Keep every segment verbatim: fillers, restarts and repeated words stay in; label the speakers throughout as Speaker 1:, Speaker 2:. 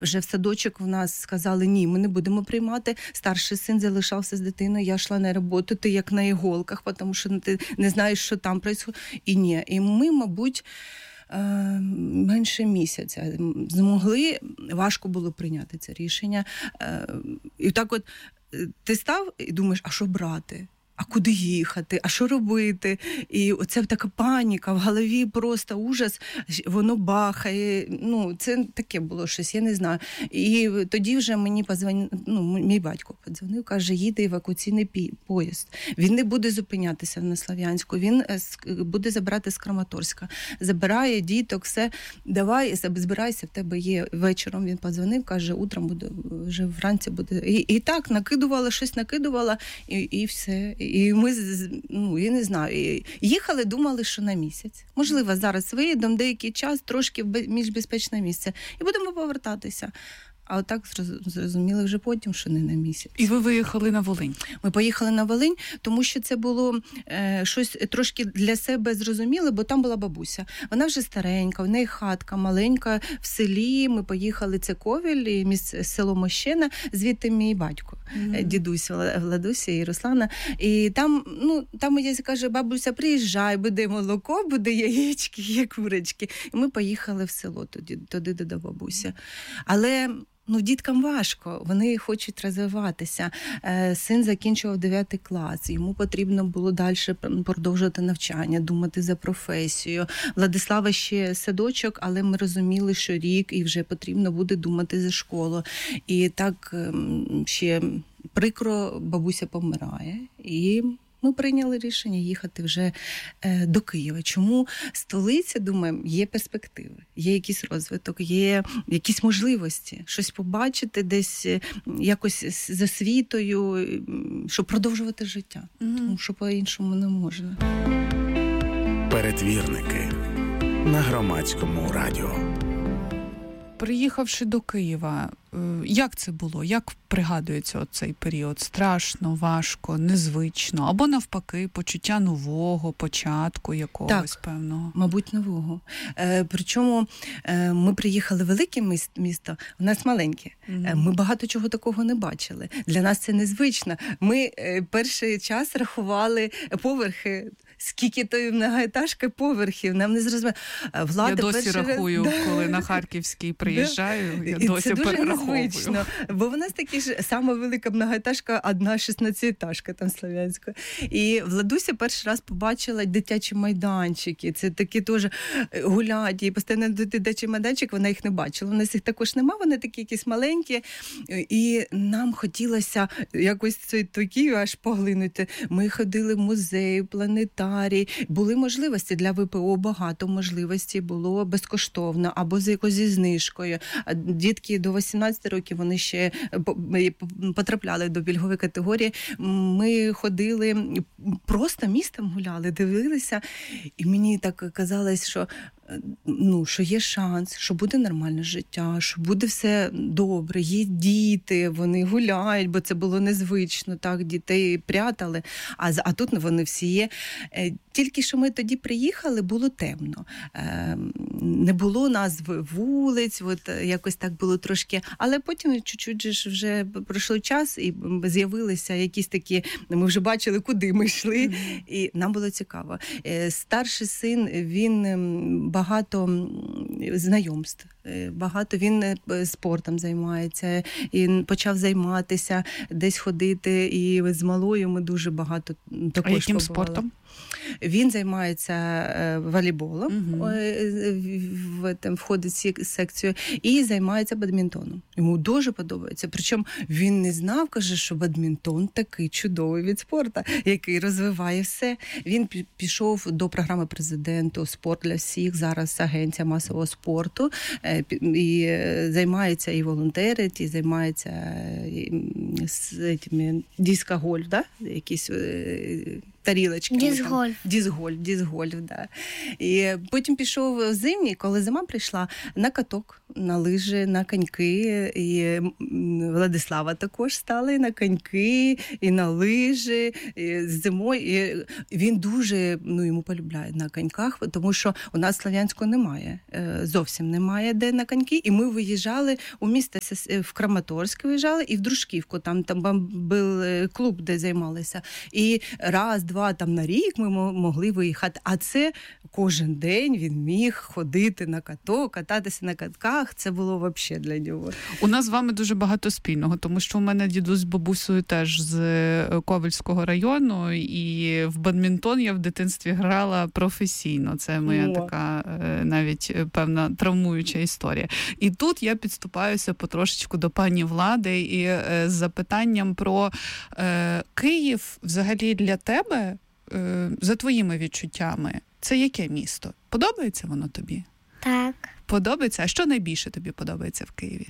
Speaker 1: Вже в садочок в нас сказали, ні, ми не будемо приймати. Старший син залишався з дитиною, я йшла на роботу, ти як на іголках, тому що ти не знаєш, що там відбувається. І ні. І ми, мабуть, менше місяця змогли, важко було прийняти це рішення. І так от ти став і думаєш, а що брати? А куди їхати? А що робити? І оце така паніка, в голові просто ужас, воно бахає. Ну, це таке було щось, я не знаю. І тоді вже мені позвонив, ну, мій батько подзвонив, каже, їде евакуаційний поїзд. Він не буде зупинятися на Слов'янську, він буде забирати з Краматорська. Забирає діток, все, давай, збирайся, в тебе є. Вечором він подзвонив, каже, утром буде, вже вранці буде. І, і так, накидувала, щось накидувала, і, і все. І ми, ну, я не знаю, їхали, думали, що на місяць. Можливо, зараз виїдемо деякий час, трошки в більш безпечне місце. І будемо повертатися. А отак зрозуміли вже потім, що не на місяць.
Speaker 2: І ви виїхали на Волинь?
Speaker 1: Ми поїхали на Волинь, тому що це було е, щось трошки для себе зрозуміле, бо там була бабуся. Вона вже старенька, в неї хатка маленька в селі. Ми поїхали, це Ковіль, місце, село Мощина, звідти мій батько, mm-hmm. дідусь Владуся і Руслана. І там, ну, там я каже, бабуся, приїжджай, буде молоко, буде яєчки, є курочки. І ми поїхали в село туди, туди до бабусі. Але ну, діткам важко, вони хочуть розвиватися. Син закінчував дев'ятий клас, йому потрібно було далі продовжувати навчання, думати за професію. Владислава ще садочок, але ми розуміли, що рік і вже потрібно буде думати за школу. І так ще прикро бабуся помирає, і ми прийняли рішення їхати вже е, до Києва. Чому столиця, думаю, є перспективи, є якийсь розвиток, є якісь можливості, щось побачити десь якось з освітою, щоб продовжувати життя. Mm-hmm. Тому що по-іншому не можна.
Speaker 3: Перетвірники на Громадському радіо.
Speaker 2: Приїхавши до Києва, як це було? Як пригадується оцей період? Страшно, важко, незвично? Або навпаки, почуття нового, початку якогось так, певного?
Speaker 1: Мабуть, нового. Е, причому е, ми приїхали в велике місто, у нас маленьке. Mm-hmm. Ми багато чого такого не бачили. Для нас це незвично. Ми е, перший час рахували поверхи, скільки тої многоетажки поверхів, нам не зрозуміло.
Speaker 2: Влада я досі перший... рахую, да. Коли на Харківський приїжджаю, да. Я і досі перераховую. Незвично,
Speaker 1: бо в нас такі ж сама велика многоетажка, одна шістнадцятиэтажка там Слов'янська. І Владуся перший раз побачила дитячі майданчики. Це такі теж гуляті, і постійно дитячий майданчик, вона їх не бачила. У нас їх також нема, вони такі якісь маленькі. І нам хотілося якось цей Київ аж поглинути. Ми ходили в музей, планетарій. Були можливості для ВПО, багато можливостей було безкоштовно або з якоюсь зі знижкою. Дітки до вісімнадцяти років, вони ще потрапляли до пільгової категорії. Ми ходили, просто містом гуляли, дивилися, і мені так казалось, що ну, що є шанс, що буде нормальне життя, що буде все добре, є діти, вони гуляють, бо це було незвично, так, дітей прятали, а, а тут вони всі є. Тільки що ми тоді приїхали, було темно. Не було назви вулиць, от якось так було трошки, але потім чуть-чуть же вже пройшов час і з'явилися якісь такі, ми вже бачили, куди ми йшли, mm-hmm. і нам було цікаво. Старший син, він багато знайомств, багато він спортом займається, і почав займатися, десь ходити, і з малою ми дуже багато також.
Speaker 2: А яким
Speaker 1: побували.
Speaker 2: Спортом?
Speaker 1: Він займається волейболом, угу. в, там, входить в секцію, і займається бадмінтоном. Йому дуже подобається. Причому він не знав, каже, що бадмінтон такий чудовий від спорту, який розвиває все. Він пішов до програми президенту «Спорт для всіх», зараз агенція масового спорту, і займається і волонтерить, і займається дискогольф, да? Якісь тарілочки.
Speaker 4: Дисгольф.
Speaker 1: Дисгольф, дисгольф, да. І потім пішов зимній, коли зима прийшла, на каток, на лижі, на коньки. І Владислава також стала і на коньки, і на лижі, і зимою. І він дуже, ну, йому полюбляє на коньках, тому що у нас Слов'янську немає, зовсім немає де на коньки. І ми виїжджали у місто, в Краматорськ виїжджали, і в Дружківку, там, там був клуб, де займалися. І раз, два, там на рік ми могли виїхати. А це кожен день він міг ходити на каток, кататися на катках. Це було взагалі для нього.
Speaker 2: У нас з вами дуже багато спільного, тому що у мене дідусь з бабусею теж з Ковельського району, і в бадмінтон я в дитинстві грала професійно. Це моя О. така навіть певна травмуюча історія. І тут я підступаюся потрошечку до пані Влади і з запитанням про е, Київ взагалі для тебе, е, за твоїми відчуттями, це яке місто? Подобається воно тобі?
Speaker 4: Так.
Speaker 2: Подобається? А що найбільше тобі подобається в Києві?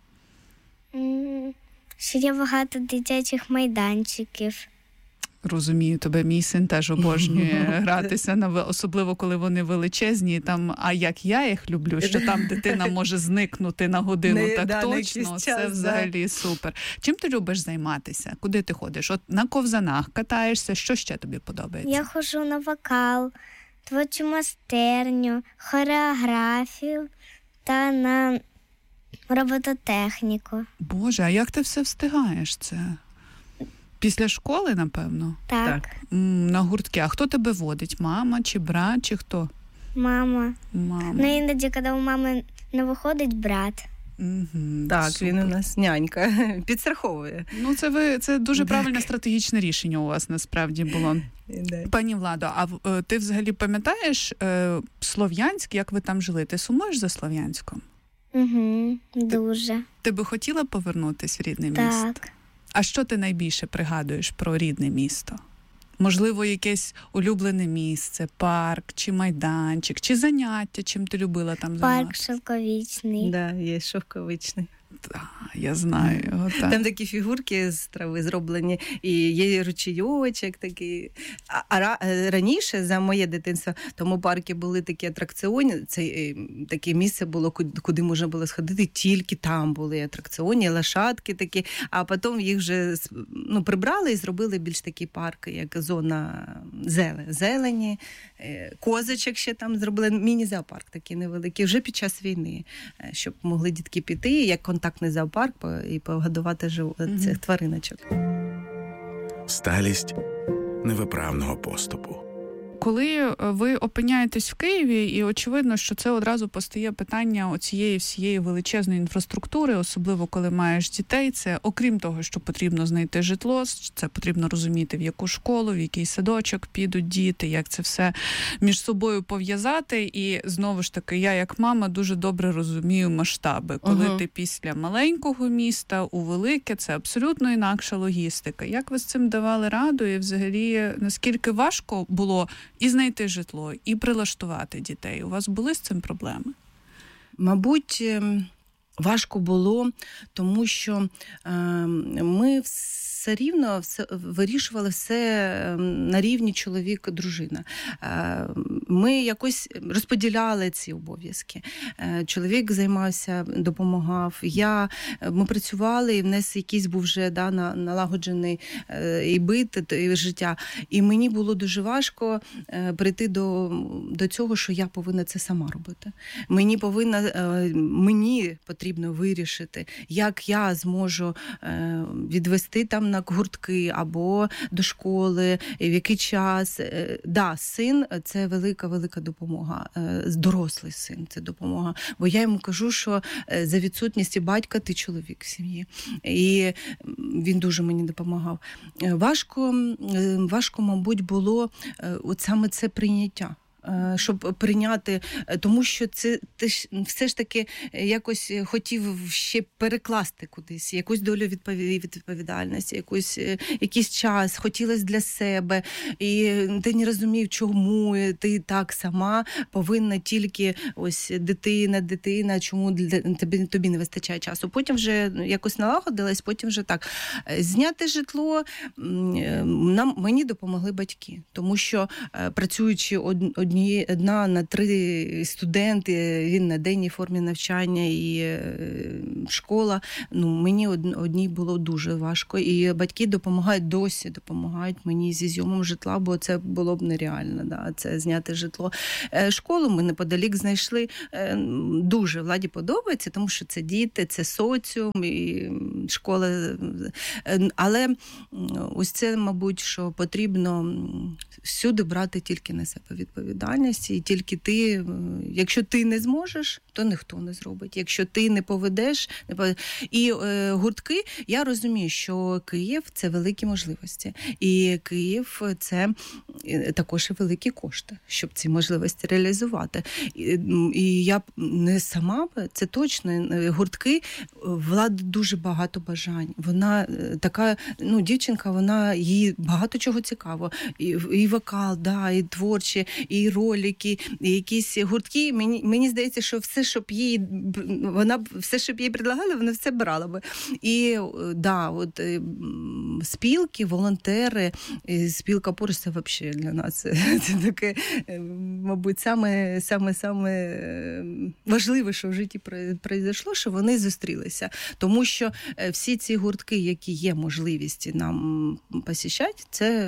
Speaker 4: Mm, що є багато дитячих майданчиків.
Speaker 2: Розумію тебе, мій син теж обожнює гратися, на особливо коли вони величезні. Там, а як я їх люблю, що там дитина може зникнути на годину, не, так да, точно, це час, взагалі да. супер. Чим ти любиш займатися? Куди ти ходиш? От на ковзанах катаєшся, що ще тобі подобається?
Speaker 4: Я ходжу на вокал, творчу майстерню, хореографію та на робототехніку.
Speaker 2: Боже, а як ти все встигаєш це? Після школи, напевно?
Speaker 4: Так. так.
Speaker 2: На гуртки. А хто тебе водить? Мама чи брат, чи хто?
Speaker 4: Мама.
Speaker 2: Мама.
Speaker 4: Ну, іноді, коли у мами не виходить, брат.
Speaker 2: Угу,
Speaker 1: так,
Speaker 2: супер.
Speaker 1: Він у нас нянька, підстраховує.
Speaker 2: Ну, це ви це дуже правильне стратегічне рішення у вас насправді було. Пані Владо, а ти взагалі пам'ятаєш е, Слов'янськ, як ви там жили? Ти сумуєш за Слов'янськом?
Speaker 4: Угу, дуже.
Speaker 2: Ти, ти би хотіла повернутися в рідне
Speaker 4: так.
Speaker 2: місто? Так. А що ти найбільше пригадуєш про рідне місто? Можливо, якесь улюблене місце, парк, чи майданчик, чи заняття, чим ти любила там займатися?
Speaker 4: Парк Шовковичний.
Speaker 1: Да, є Шовковичний.
Speaker 2: Так, я знаю його. Так.
Speaker 1: Там такі фігурки з трави зроблені, і є ручійочок такий. А, а раніше, за моє дитинство, в тому парку були такі атракціони, це таке місце було, куди можна було сходити, тільки там були атракціони, лошадки такі, а потім їх вже ну, прибрали і зробили більш такий парк, як зона зелені, козочок ще там зробили, міні-зоопарк такий невеликий, вже під час війни, щоб могли дітки піти, як контактний зоопарк і погодувати жив... mm-hmm. цих твариночок.
Speaker 3: Сталість невиправного поступу.
Speaker 2: Коли ви опиняєтесь в Києві, і очевидно, що це одразу постає питання оцієї всієї величезної інфраструктури, особливо коли маєш дітей, це окрім того, що потрібно знайти житло, це потрібно розуміти, в яку школу, в який садочок підуть діти, як це все між собою пов'язати. І знову ж таки, я як мама дуже добре розумію масштаби. Коли uh-huh. ти після маленького міста у велике, це абсолютно інакша логістика. Як ви з цим давали раду? І взагалі, наскільки важко було і знайти житло, і прилаштувати дітей? У вас були з цим проблеми?
Speaker 1: Мабуть, важко було, тому що е, ми все рівно все, вирішували все на рівні чоловік-дружина. Е, ми якось розподіляли ці обов'язки. Е, чоловік займався, допомагав. Я, ми працювали, і в нас якийсь був вже да, налагоджений е, і бит, і життя. І мені було дуже важко е, прийти до, до цього, що я повинна це сама робити. Мені повинна, е, мені потрібно вирішити, як я зможу е, відвести там на гуртки або до школи, в який час. Е, да, син – це велика-велика допомога. Е, дорослий син – це допомога. Бо я йому кажу, що е, за відсутністю батька ти чоловік в сім'ї. І він дуже мені допомагав. Е, важко, е, важко, мабуть, було е, от саме це прийняття. щоб прийняти, тому що це ти ж все ж таки якось хотів ще перекласти кудись, якусь долю відповідальності, якусь, якийсь час, хотілося для себе, і ти не розумів, чому ти так сама повинна тільки ось дитина, дитина, чому для, тобі, тобі не вистачає часу. Потім вже якось налагодилась, потім вже так. Зняти житло нам, мені допомогли батьки, тому що працюючи одні, одна на три студенти, він на денній формі навчання і школа, ну, мені одній було дуже важко. І батьки допомагають, досі допомагають мені зі зйомом житла, бо це було б нереально, да, це зняти житло. Школу ми неподалік знайшли. Дуже Владі подобається, тому що це діти, це соціум, і школа. Але ось це, мабуть, що потрібно всюди брати тільки на себе відповідальність, і тільки ти, якщо ти не зможеш, то ніхто не зробить. Якщо ти не поведеш, не поведеш. І е, гуртки, я розумію, що Київ – це великі можливості. І Київ – це також і великі кошти, щоб ці можливості реалізувати. І, і я не сама, це точно, гуртки, Влада дуже багато бажань. Вона така, ну, дівчинка, вона, їй багато чого цікаво. І, і вокал, да, і творчі, і ролики, і якісь гуртки. Мені, мені здається, що все, щоб їй, вона все, щоб їй предлагали, вона все брала би. І, да, от спілки, волонтери, спілка поруч, це взагалі для нас це, це таке, мабуть, саме, саме, саме важливе, що в житті пройшло, що вони зустрілися. Тому що всі ці гуртки, які є можливості нам посіщати, це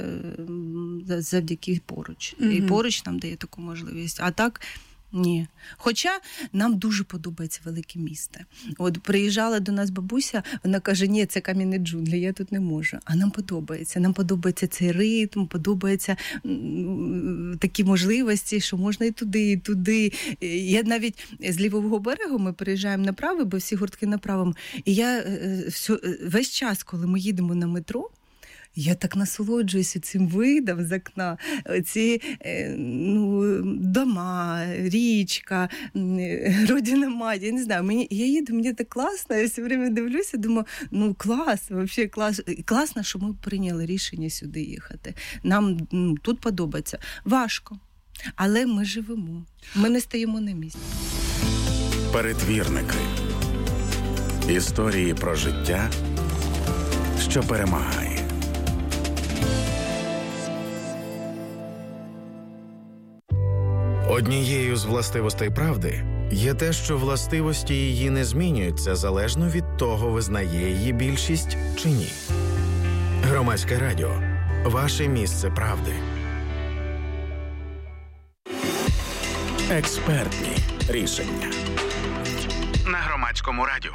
Speaker 1: завдяки поруч. Mm-hmm. І поруч нам дає таку можливість. А так, ні. Хоча нам дуже подобається велике місто. От приїжджала до нас бабуся, вона каже, ні, це кам'яні джунглі, я тут не можу. А нам подобається. Нам подобається цей ритм, подобаються такі можливості, що можна і туди, і туди. Я навіть з лівого берегу ми приїжджаємо на правий, бо всі гуртки на правому. І я весь час, коли ми їдемо на метро, я так насолоджуюся цим видом з окна. Ці, ну, дома, річка, родина мать, я не знаю, мені, я їду, мені так класно, я все время дивлюся, думаю, ну клас, взагалі клас. Класно, що ми прийняли рішення сюди їхати. Нам, ну, тут подобається. Важко, але ми живемо, ми не стоїмо на місці.
Speaker 3: Перетвірники. Історії про життя, що перемагає. Однією з властивостей правди є те, що властивості її не змінюються залежно від того, визнає її більшість чи ні. Громадське радіо. Ваше місце правди. Експертні рішення. На Громадському радіо.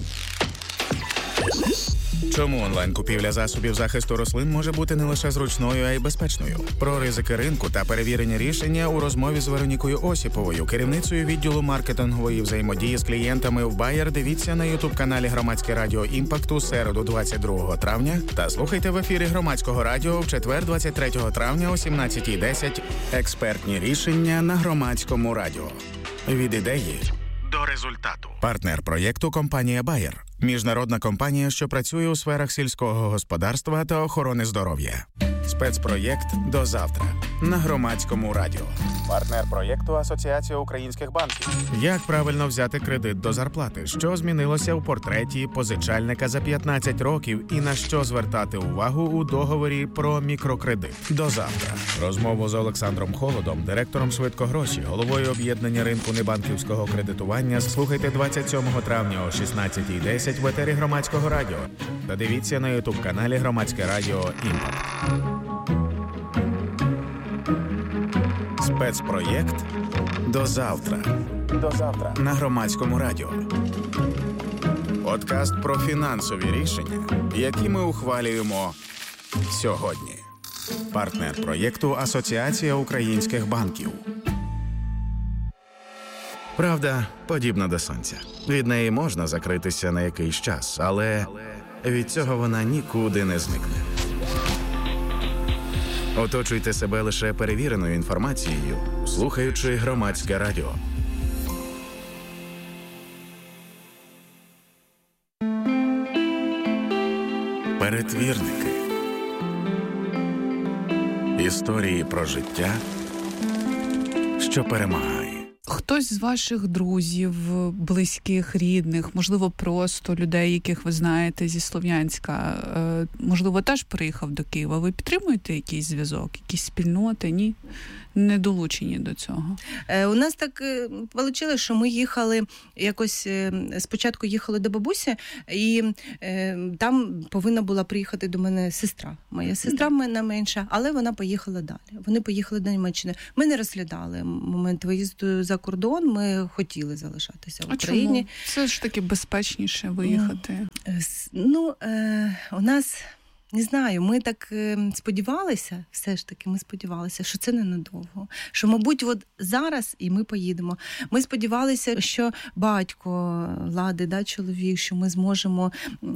Speaker 3: Чому онлайн-купівля засобів захисту рослин може бути не лише зручною, а й безпечною? Про ризики ринку та перевірені рішення у розмові з Веронікою Осіповою, керівницею відділу маркетингової взаємодії з клієнтами в Bayer. Дивіться на ютуб-каналі Громадське радіо Імпакт у середу двадцять другого травня та слухайте в ефірі Громадського радіо в четвер двадцять третього травня о сімнадцятій десять. Експертні рішення на Громадському радіо. Від ідеї до результату. Партнер проєкту – компанія Bayer. Міжнародна компанія, що працює у сферах сільського господарства та охорони здоров'я. Спецпроєкт «До завтра» на Громадському радіо. Партнер проєкту – Асоціація українських банків. Як правильно взяти кредит до зарплати? Що змінилося у портреті позичальника за п'ятнадцять років і на що звертати увагу у договорі про мікрокредит? До завтра. Розмову з Олександром Холодом, директором «Швидкогроші», головою об'єднання ринку небанківського кредитування, слухайте двадцять сьомого травня о шістнадцятій десять в етері Громадського радіо. Та дивіться на ютуб-каналі Громадське радіо Імпакт. Спецпроєкт «До завтра». До завтра на Громадському радіо. Подкаст про фінансові рішення, які ми ухвалюємо сьогодні. Партнер проєкту Асоціація українських банків. Правда подібна до сонця. Від неї можна закритися на якийсь час, але від цього вона нікуди не зникне. Оточуйте себе лише перевіреною інформацією, слухаючи Громадське радіо. Перетвірники. Історії про життя, що перемагає.
Speaker 2: Хтось з ваших друзів, близьких, рідних, можливо, просто людей, яких ви знаєте зі Слов'янська, можливо, теж приїхав до Києва. Ви підтримуєте якийсь зв'язок, якісь спільноти? Ні? Не долучені до цього?
Speaker 1: Е, у нас так вийшло, що ми їхали, якось спочатку їхали до бабусі, і е, там повинна була приїхати до мене сестра. Моя сестра в мене менша, але вона поїхала далі. Вони поїхали до Німеччини. Ми не розглядали момент виїзду за кордон, ми хотіли залишатися в
Speaker 2: а
Speaker 1: Україні.
Speaker 2: Чому? Це ж таки безпечніше виїхати.
Speaker 1: Ну, е, у нас... Не знаю, ми так сподівалися, все ж таки, ми сподівалися, що це ненадовго. Що, мабуть, от зараз і ми поїдемо. Ми сподівалися, що батько Лади, да, чоловік, що ми зможемо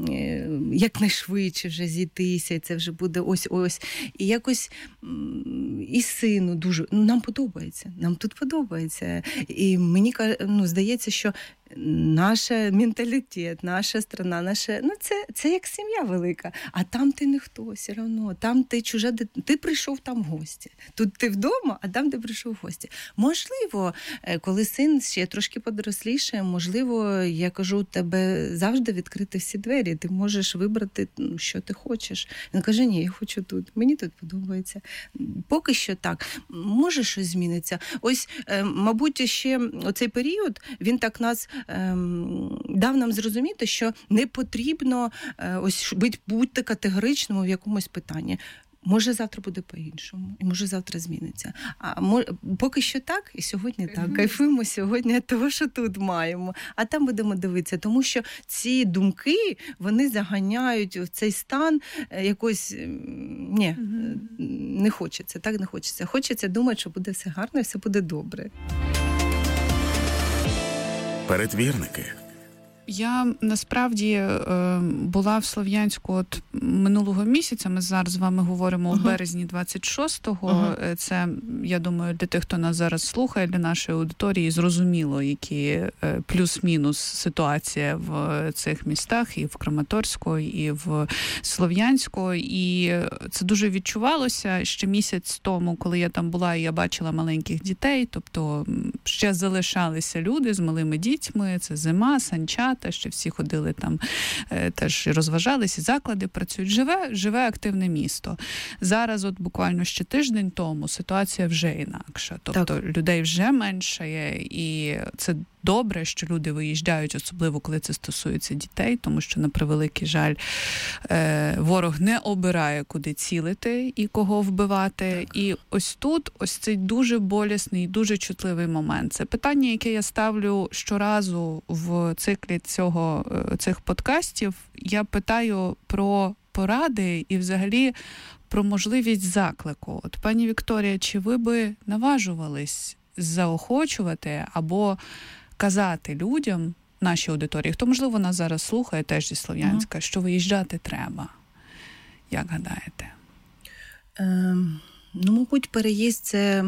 Speaker 1: якнайшвидше вже зійтися, і це вже буде ось-ось. І якось і сину дуже, ну, нам подобається, нам тут подобається. І мені, ну, здається, що наш менталітет, наша страна, наша, ну це, це як сім'я велика. А там ти ніхто, все одно. Там ти чужа дитина. Ти прийшов там в гості. Тут ти вдома, а там ти прийшов в гості. Можливо, коли син ще трошки подоросліше, можливо, я кажу, у тебе завжди відкриті всі двері. Ти можеш вибрати, що ти хочеш. Він каже, ні, я хочу тут. Мені тут подобається. Поки що так. Може, щось зміниться. Ось, мабуть, ще оцей період, він так нас дав нам зрозуміти, що не потрібно ось бути категоричним в якомусь питанні. Може, завтра буде по-іншому, і може, завтра зміниться. А мож... поки що так, і сьогодні так. Кайфуємо сьогодні того, що тут маємо. А там будемо дивитися, тому що ці думки, вони заганяють в цей стан якось... Ні, не хочеться, так не хочеться. Хочеться думати, що буде все гарно і все буде добре.
Speaker 3: Перетвірники.
Speaker 2: Я насправді була в Слов'янську от минулого місяця. Ми зараз з вами говоримо uh-huh. у березні двадцять шостого. Uh-huh. Це, я думаю, для тих, хто нас зараз слухає, для нашої аудиторії, зрозуміло, які плюс-мінус ситуація в цих містах, і в Краматорську, і в Слов'янську. І це дуже відчувалося ще місяць тому, коли я там була, і я бачила маленьких дітей, тобто ще залишалися люди з малими дітьми, це зима, санчат, ще всі ходили там, теж розважалися, заклади працюють. Живе, живе активне місто. Зараз, от буквально ще тиждень тому, ситуація вже інакша. Тобто так. Людей вже менше, і це добре, що люди виїжджають, особливо, коли це стосується дітей, тому що, на превеликий жаль, ворог не обирає, куди цілити і кого вбивати. Так. І ось тут, ось цей дуже болісний, дуже чутливий момент. Це питання, яке я ставлю щоразу в циклі цього, цих подкастів. Я питаю про поради і взагалі про можливість заклику. От, пані Вікторія, чи ви би наважувались заохочувати або казати людям, нашій аудиторії, хто, можливо, нас зараз слухає, теж зі Слов'янська, uh-huh. що виїжджати треба? Як гадаєте?
Speaker 1: Е, ну, мабуть, переїзд – це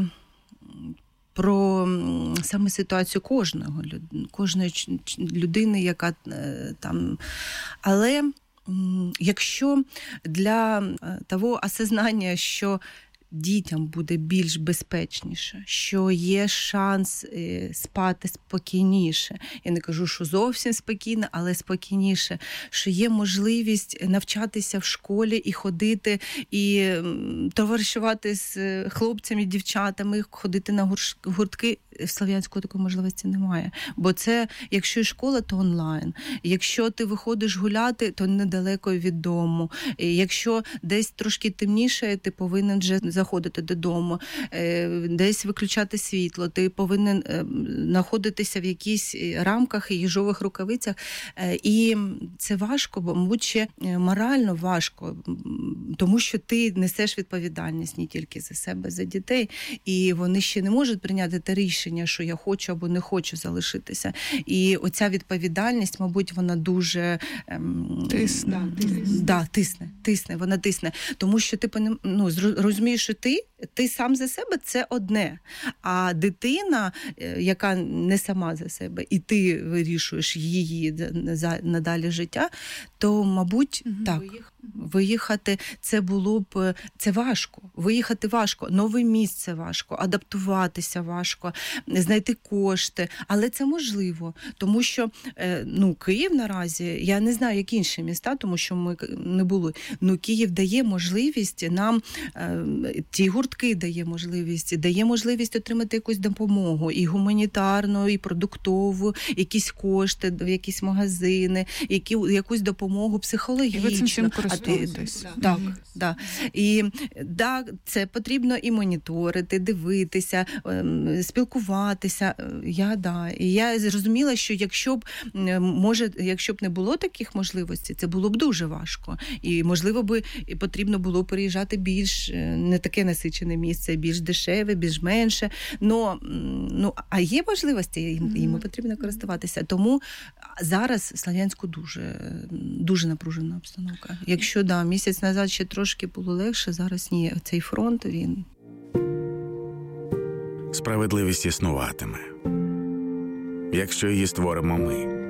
Speaker 1: про саме ситуацію кожного, кожної людини, яка там... Але якщо для того осознання, що дітям буде більш безпечніше, що є шанс спати спокійніше. Я не кажу, що зовсім спокійно, але спокійніше. Що є можливість навчатися в школі і ходити, і товаришувати з хлопцями, дівчатами, ходити на гуртки. В Слов'янську такої можливості немає. Бо це, якщо школа, то онлайн. Якщо ти виходиш гуляти, то недалеко від дому. Якщо десь трошки темніше, ти повинен вже заходити додому, десь виключати світло, ти повинен знаходитися в якісь рамках і їжових рукавицях. І це важко, бо, мабуть, ще морально важко тому що ти несеш відповідальність не тільки за себе, за дітей, і вони ще не можуть прийняти те рішення, що я хочу або не хочу залишитися. І оця відповідальність, мабуть, вона дуже ем,
Speaker 2: тисне.
Speaker 1: Да, тисне. Да, тисне, тисне, вона тисне. Тому що ти ну, розумієш, що ти, ти сам за себе – це одне. А дитина, яка не сама за себе, і ти вирішуєш її надалі життя, то, мабуть, угу. так, виїхати це було б, це важко. Виїхати важко, нове місце важко, адаптуватися важко, знайти кошти. Але це можливо, тому що, ну, Київ наразі, я не знаю, як інші міста, тому що ми не були, ну, Київ дає можливість нам, ті гуртки дає можливість, дає можливість отримати якусь допомогу, і гуманітарну, і продуктову, якісь кошти в якісь магазини, які, якусь допомогу психологічну.
Speaker 2: І ви цим всім користуєтесь.
Speaker 1: А, так, mm-hmm. да. І да, це потрібно і моніторити, дивитися, спілкуватися. Я, да. І я зрозуміла, що якщо б, може, якщо б не було таких можливостей, це було б дуже важко. І, можливо, би потрібно було переїжджати більш, не таке насичене місце, більш дешеве, більш менше. Но, ну, а є можливості, і їм потрібно користуватися. Тому зараз в Слов'янську дуже, дуже напружена обстановка. Якщо, да, місяць назад ще трошки було легше, зараз ні. Цей фронт, він...
Speaker 3: Справедливість існуватиме, якщо її створимо ми.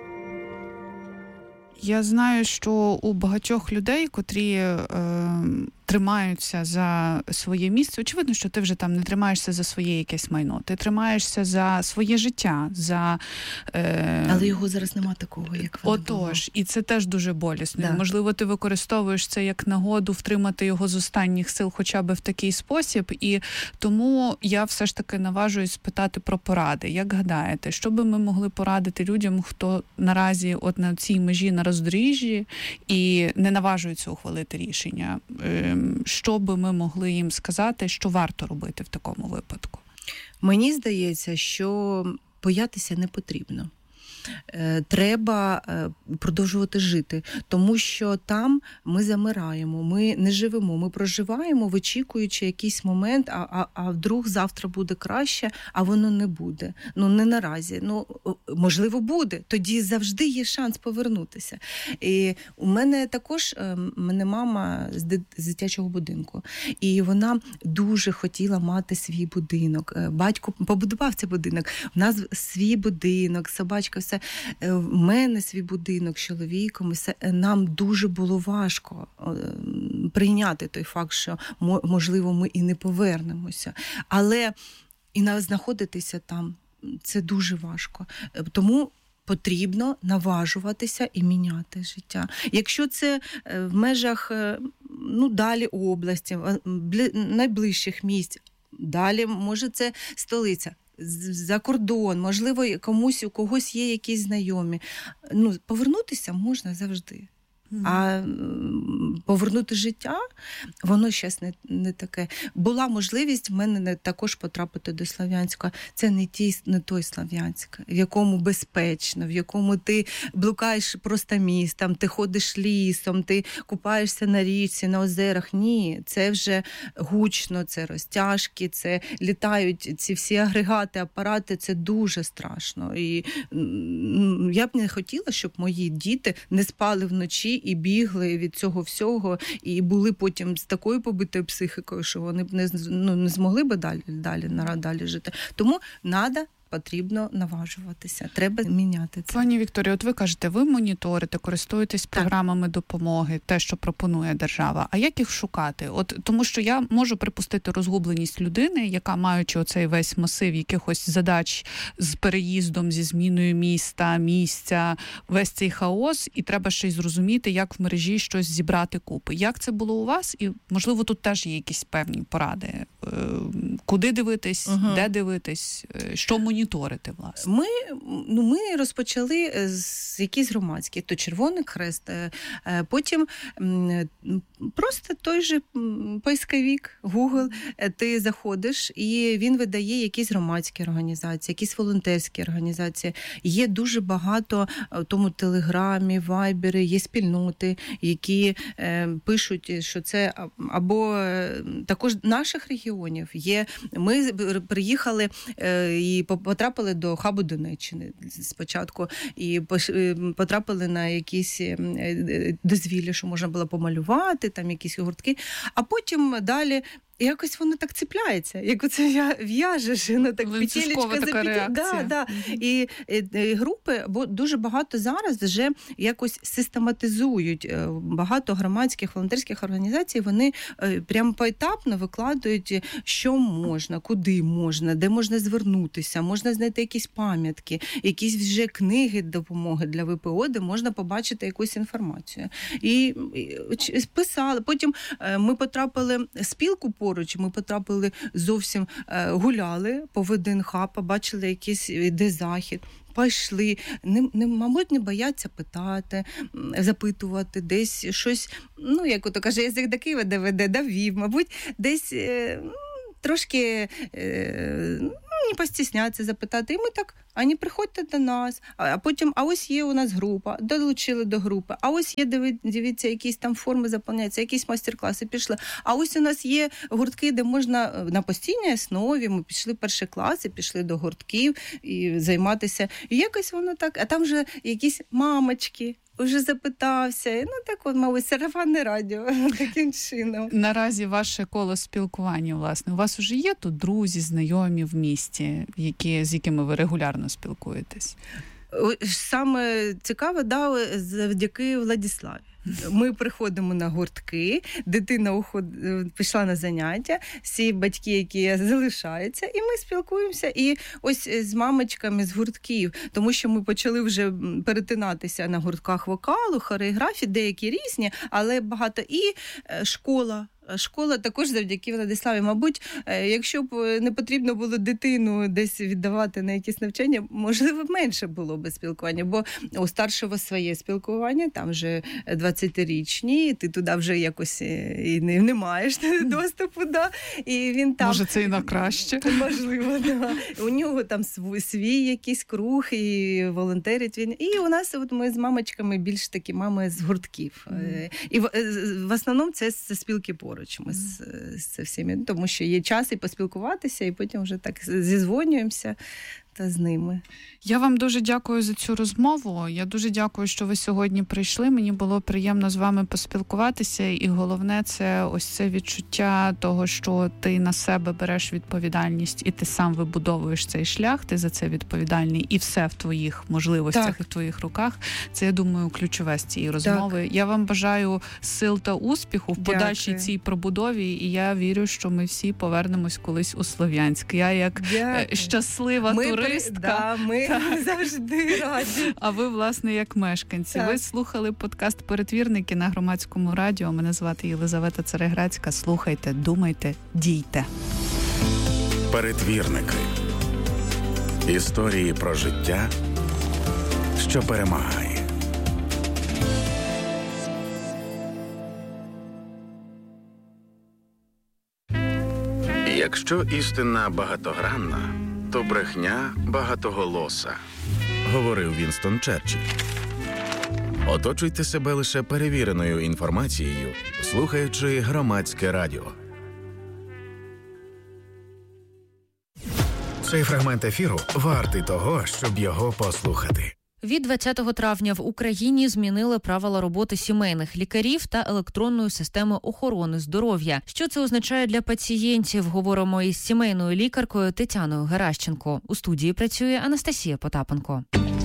Speaker 2: Я знаю, що у багатьох людей, котрі е, тримаються за своє місце, очевидно, що ти вже там не тримаєшся за своє якесь майно, ти тримаєшся за своє життя, за... Е...
Speaker 1: Але його зараз нема такого, як воно було.
Speaker 2: Отож, і це теж дуже болісно.
Speaker 1: Да.
Speaker 2: Можливо, ти використовуєш це як нагоду втримати його з останніх сил хоча б в такий спосіб, і тому я все ж таки наважуюсь спитати про поради. Як гадаєте, що би ми могли порадити людям, хто наразі от на цій межі, на роздоріжжі і не наважуються ухвалити рішення? Що би ми могли їм сказати, що варто робити в такому випадку?
Speaker 1: Мені здається, що боятися не потрібно. Треба продовжувати жити, тому що там ми замираємо, ми не живемо, ми проживаємо, вичікуючи якийсь момент, а, а, а вдруг завтра буде краще, а воно не буде. Ну, не наразі. Ну, можливо, буде. Тоді завжди є шанс повернутися. І у мене також, мене мама з дитячого будинку, і вона дуже хотіла мати свій будинок. Батько побудував цей будинок. У нас свій будинок, собачка, все. В мене свій будинок з чоловіком, все. Нам дуже було важко прийняти той факт, що, можливо, ми і не повернемося. Але і знаходитися там – це дуже важко. Тому потрібно наважуватися і міняти життя. Якщо це в межах, ну, далі області, найближчих місць, далі, може, це столиця, за кордон, можливо, комусь, у когось є якісь знайомі. Ну, повернутися можна завжди. Mm-hmm. А повернути життя, воно щас не, не таке. Була можливість в мене також потрапити до Слов'янська. Це не, ті, не той Слов'янськ, в якому безпечно, в якому ти блукаєш просто містом, ти ходиш лісом, ти купаєшся на річці, на озерах. Ні, це вже гучно, це розтяжки, це літають ці всі агрегати, апарати, це дуже страшно. І я б не хотіла, щоб мої діти не спали вночі і бігли від цього всього, і були потім з такою побитою психікою, що вони б не, ну, не змогли би далі, далі, далі жити. Тому надо, потрібно наважуватися. Треба міняти це.
Speaker 2: Пані Вікторія, от ви кажете, ви моніторите, користуєтесь програмами так. допомоги, те, що пропонує держава. А як їх шукати? От, тому що я можу припустити розгубленість людини, яка, маючи оцей весь масив якихось задач з переїздом, зі зміною міста, місця, весь цей хаос, і треба ще й зрозуміти, як в мережі щось зібрати купи. Як це було у вас? І, можливо, тут теж є якісь певні поради. Куди дивитись, угу. де дивитись, що моніторити? моніторити, власне?
Speaker 1: Ми, ну, ми розпочали з якісь громадські, то Червоний Хрест, потім просто той же поисковик, Google, ти заходиш, і він видає якісь громадські організації, якісь волонтерські організації. Є дуже багато в тому Телеграмі, Вайбері, є спільноти, які е, пишуть, що це або також наших регіонів. Є, ми приїхали е, і потрапили до хабу Донеччини спочатку, і потрапили на якісь дозвілля, що можна було помалювати, там якісь гуртки, а потім далі і якось воно так цепляється, як оце в'яжеш, воно так петелечка за петелечка. Да, да. І, і, і групи, бо дуже багато зараз вже якось систематизують. Багато громадських, волонтерських організацій, вони прямо поетапно викладають, що можна, куди можна, де можна звернутися, можна знайти якісь пам'ятки, якісь вже книги допомоги для ВПО, де можна побачити якусь інформацію. І, і писали. Потім ми потрапили в спілку поруч, ми потрапили зовсім, гуляли по ВДНХ, побачили якийсь іде захід, пішли, не, не, мабуть, не бояться питати, запитувати, десь щось, ну, як ото каже, язик до Києва доведе, довів, мабуть, десь трошки не постісняться запитати. І ми так, ані приходьте до нас, а потім, а ось є у нас група, долучили до групи, а ось є, дивіться, якісь там форми заповняються, якісь майстер-класи пішли, а ось у нас є гуртки, де можна на постійній основі, ми пішли перші класи, пішли до гуртків і займатися. І якось воно так, а там вже якісь мамочки, уже запитався. Ну, так от, мабуть, сарафанне радіо таким чином.
Speaker 2: Наразі ваше коло спілкування, власне, у вас уже є тут друзі, знайомі в місті, які, з якими ви регулярно спілкуєтесь?
Speaker 1: Саме цікаве, да, завдяки Владиславі. Ми приходимо на гуртки, дитина уход... пішла на заняття, всі батьки, які залишаються, і ми спілкуємося. І ось з мамочками з гуртків, тому що ми почали вже перетинатися на гуртках вокалу, хореографії, деякі різні, але багато. І школа. Школа також завдяки Владиславі. Мабуть, якщо б не потрібно було дитину десь віддавати на якісь навчання, можливо, менше було б спілкування, бо у старшого своє спілкування, там вже двадцятирічні, ти туди вже якось і не, не маєш доступу, да? І він там...
Speaker 2: Може, це і на краще.
Speaker 1: Можливо, да. У нього там свій, свій якийсь круг, і волонтерить він. І у нас от ми з мамочками більш такі мами з гуртків. Mm. І в, в основному це з спілки поруч. Ми з, з всіми, тому що є час і поспілкуватися, і потім вже так зізвонюємося та з ними.
Speaker 2: Я вам дуже дякую за цю розмову. Я дуже дякую, що ви сьогодні прийшли. Мені було приємно з вами поспілкуватися. І головне, це ось це відчуття того, що ти на себе береш відповідальність і ти сам вибудовуєш цей шлях, ти за це відповідальний, і все в твоїх можливостях, так, і в твоїх руках. Це, я думаю, ключове з цієї розмови. Так. Я вам бажаю сил та успіху в подальшій цій пробудові, і я вірю, що ми всі повернемось колись у Слов'янськ. Я як Дякую. щаслива ми туристка.
Speaker 1: Да, ми Так. завжди раді.
Speaker 2: А ви, власне, як мешканці. Так. Ви слухали подкаст «Перетвірники» на Громадському радіо. Мене звати Єлизавета Цареградська. Слухайте, думайте, дійте.
Speaker 3: Перетвірники. Історії про життя, що перемагає. Якщо істина багатогранна, то брехня багатоголоса, говорив Вінстон Черчилль. Оточуйте себе лише перевіреною інформацією, слухаючи Громадське радіо. Цей фрагмент ефіру вартий того, щоб його послухати.
Speaker 5: Від двадцятого травня в Україні змінили правила роботи сімейних лікарів та електронної системи охорони здоров'я. Що це означає для пацієнтів? Говоримо із сімейною лікаркою Тетяною Геращенко. У студії працює Анастасія Потапенко.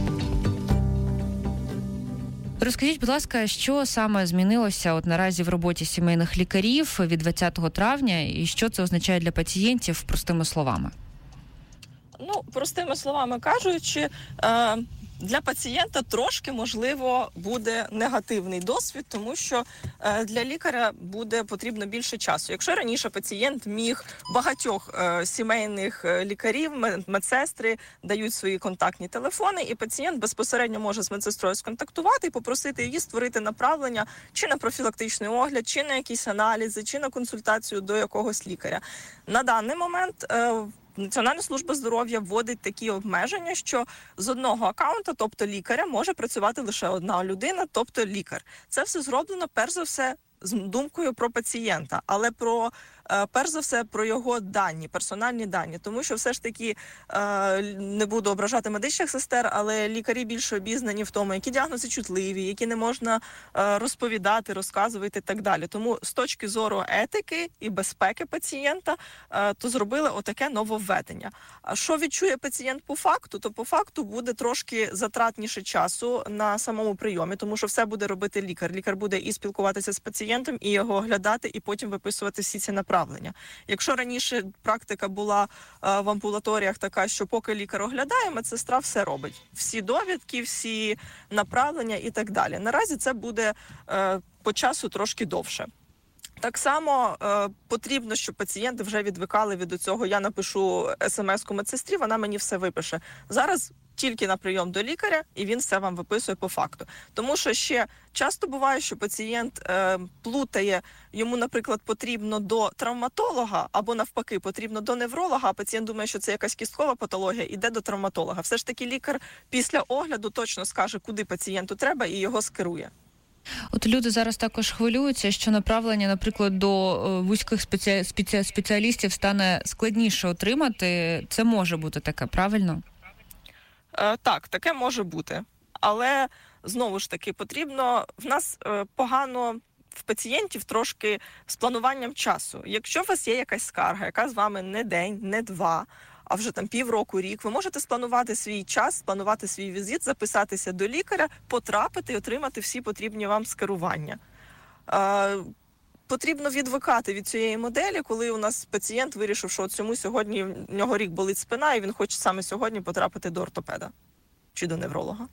Speaker 5: Розкажіть, будь ласка, що саме змінилося от наразі в роботі сімейних лікарів від двадцятого травня і що це означає для пацієнтів простими словами?
Speaker 6: Ну, простими словами кажучи, е- Для пацієнта трошки, можливо, буде негативний досвід, тому що е, для лікаря буде потрібно більше часу. Якщо раніше пацієнт міг багатьох е, сімейних лікарів, медсестри дають свої контактні телефони, і пацієнт безпосередньо може з медсестрою сконтактувати і попросити її створити направлення чи на профілактичний огляд, чи на якісь аналізи, чи на консультацію до якогось лікаря. На даний момент е, Національна служба здоров'я вводить такі обмеження, що з одного акаунта, тобто лікаря, може працювати лише одна людина, тобто лікар. Це все зроблено, перш за все, з думкою про пацієнта, але про перш за все про його дані, персональні дані, тому що все ж таки не буду ображати медичних сестер, але лікарі більше обізнані в тому, які діагнози чутливі, які не можна розповідати, розказувати і так далі. Тому з точки зору етики і безпеки пацієнта, то зробили отаке нововведення. А що відчує пацієнт по факту? То по факту буде трошки затратніше часу на самому прийомі, тому що все буде робити лікар. Лікар буде і спілкуватися з пацієнтом, і його оглядати, і потім виписувати всі ці направлення. Якщо раніше практика була е, в амбулаторіях така, що поки лікар оглядає, медсестра все робить. Всі довідки, всі направлення і так далі. Наразі це буде е, по часу трошки довше. Так само е, потрібно, щоб пацієнти вже відвикали від цього. Я напишу смс-ку медсестрі, вона мені все випише. Зараз тільки на прийом до лікаря, і він все вам виписує по факту. Тому що ще часто буває, що пацієнт е, плутає, йому, наприклад, потрібно до травматолога, або навпаки, потрібно до невролога, а пацієнт думає, що це якась кісткова патологія, іде до травматолога. Все ж таки лікар після огляду точно скаже, куди пацієнту треба, і його скерує.
Speaker 5: От люди зараз також хвилюються, що направлення, наприклад, до вузьких спеці... спеці... спеціалістів стане складніше отримати. Це може бути таке, правильно?
Speaker 6: Е, так, таке може бути. Але, знову ж таки, потрібно... В нас е, погано в пацієнтів трошки з плануванням часу. Якщо у вас є якась скарга, яка з вами не день, не два, а вже там півроку, рік, ви можете спланувати свій час, спланувати свій візит, записатися до лікаря, потрапити і отримати всі потрібні вам скерування. Е, потрібно відвикати від цієї моделі, коли у нас пацієнт вирішив, що от цьому сьогодні в нього рік болить спина, і він хоче саме сьогодні потрапити до ортопеда чи до невролога.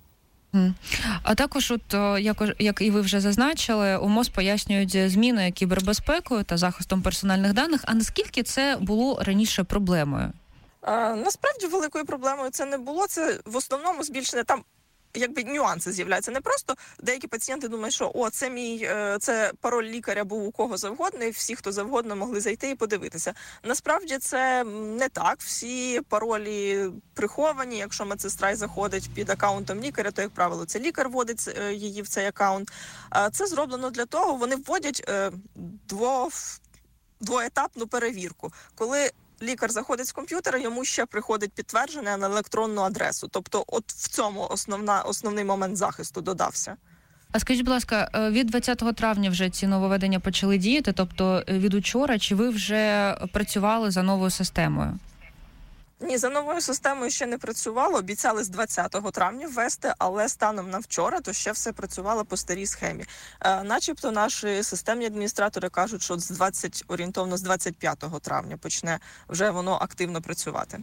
Speaker 5: А також, от як, як і ви вже зазначили, у МОЗ пояснюють зміни кібербезпекою та захистом персональних даних. А наскільки це було раніше проблемою?
Speaker 6: А, насправді великою проблемою це не було. Це в основному збільшення там. Якби нюанси з'являються. Не просто деякі пацієнти думають, що о, це мій, це пароль лікаря був у кого завгодно, і всі, хто завгодно, могли зайти і подивитися. Насправді це не так. Всі паролі приховані. Якщо медсестра заходить під акаунтом лікаря, то, як правило, це лікар вводить її в цей акаунт. Це зроблено для того, вони вводять дво, двоетапну перевірку. Коли лікар заходить з комп'ютера, йому ще приходить підтвердження на електронну адресу. Тобто от в цьому основна, основний момент захисту додався.
Speaker 5: А скажіть, будь ласка, від двадцятого травня вже ці нововведення почали діяти? Тобто від учора, чи ви вже працювали за новою системою?
Speaker 6: Ні, за новою системою ще не працювало. Обіцяли з двадцятого травня ввести, але станом на вчора то ще все працювало по старій схемі. Е, начебто наші системні адміністратори кажуть, що з двадцять, орієнтовно з двадцять п'ятого травня почне вже воно активно працювати.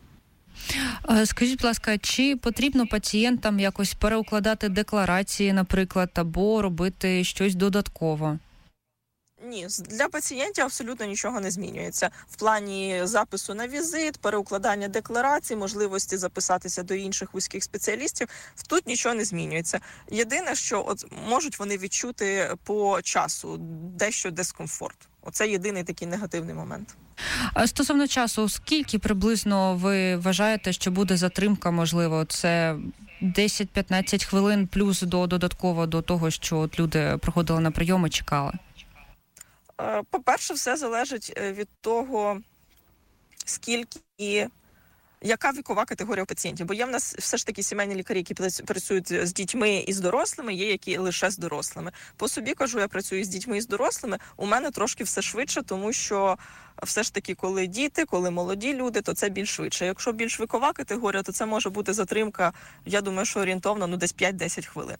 Speaker 5: Скажіть, будь ласка, чи потрібно пацієнтам якось переукладати декларації, наприклад, або робити щось додатково?
Speaker 6: Ні, для пацієнтів абсолютно нічого не змінюється. В плані запису на візит, переукладання декларацій, можливості записатися до інших вузьких спеціалістів, тут нічого не змінюється. Єдине, що от можуть вони відчути по часу дещо дискомфорт. Оце єдиний такий негативний момент.
Speaker 5: А стосовно часу, скільки приблизно ви вважаєте, що буде затримка, можливо? Це десять-п'ятнадцять хвилин плюс до додатково до того, що от люди приходили на прийом і чекали?
Speaker 6: По-перше, все залежить від того, скільки і яка вікова категорія пацієнтів. Бо є в нас все ж таки сімейні лікарі, які працюють з дітьми і з дорослими, є які лише з дорослими. По собі кажу, я працюю з дітьми і з дорослими, у мене трошки все швидше, тому що все ж таки, коли діти, коли молоді люди, то це більш швидше. Якщо більш вікова категорія, то це може бути затримка, я думаю, що орієнтовно ну, десь п'ять-десять хвилин.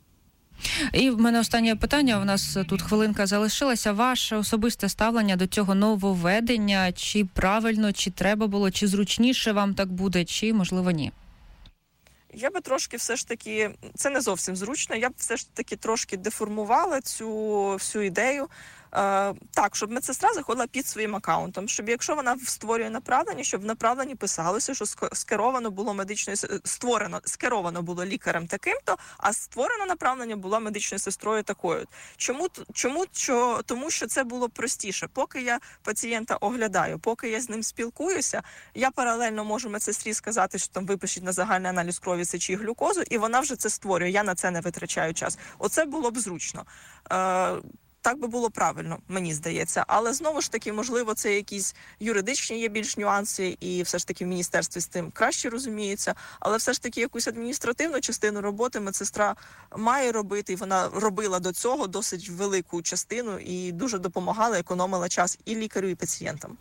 Speaker 5: І в мене останнє питання, у нас тут хвилинка залишилася. Ваше особисте ставлення до цього нововведення, чи правильно, чи треба було, чи зручніше вам так буде, чи, можливо, ні?
Speaker 6: я би трошки все ж таки, це не зовсім зручно, я б все ж таки трошки деформувала цю всю ідею. Е, так, щоб медсестра заходила під своїм акаунтом, щоб якщо вона створює направлення, щоб в направленні писалося, що скеровано було медичною, створено, скеровано було лікарем таким-то, а створено направлення було медичною сестрою такою. Чому? Чому? Що, тому що це було простіше. Поки я пацієнта оглядаю, поки я з ним спілкуюся, я паралельно можу медсестрі сказати, що там випишіть на загальний аналіз крові, сечі, глюкозу, і вона вже це створює, я на це не витрачаю час. Оце було б зручно. Е, Так би було правильно, мені здається. Але знову ж таки, можливо, це якісь юридичні є більш нюанси, і все ж таки в міністерстві з тим краще розуміється. Але все ж таки якусь адміністративну частину роботи медсестра має робити, і вона робила до цього досить велику частину і дуже допомагала, економила час і лікарю, і пацієнтам.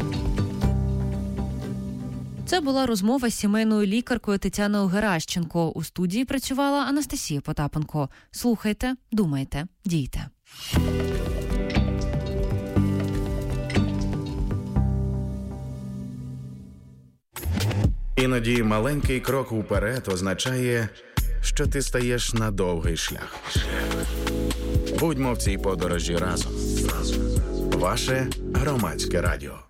Speaker 5: Це була розмова з сімейною лікаркою Тетяною Геращенко. У студії працювала Анастасія Потапенко. Слухайте, думайте, дійте.
Speaker 3: Іноді маленький крок уперед означає, що ти стаєш на довгий шлях. Будьмо в цій подорожі разом. Ваше Громадське радіо.